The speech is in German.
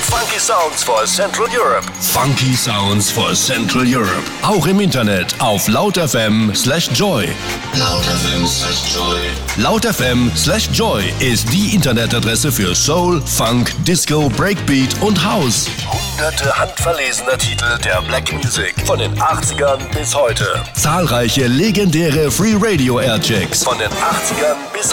Funky Sounds for Central Europe. Funky Sounds for Central Europe. Auch im Internet auf lautfm/joy. Lautfm/joy ist die Internetadresse für Soul, Funk, Disco, Breakbeat und House. Hunderte handverlesener Titel der Black Music von den 80ern bis heute. Zahlreiche legendäre Free Radio Airchecks von den 80ern bis